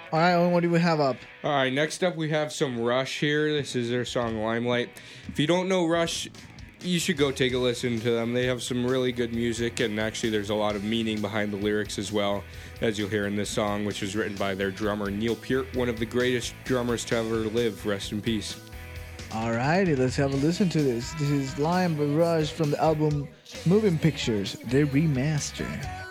All right, Owen, what do we have up? All right, next up we have some Rush here. This is their song Limelight. If you don't know Rush, you should go take a listen to them. They have some really good music, and actually there's a lot of meaning behind the lyrics as well, as you'll hear in this song, which was written by their drummer Neil Peart, one of the greatest drummers to ever live. Rest in peace. All righty, let's have a listen to this. This is Lion by Rush from the album Moving Pictures, their remaster.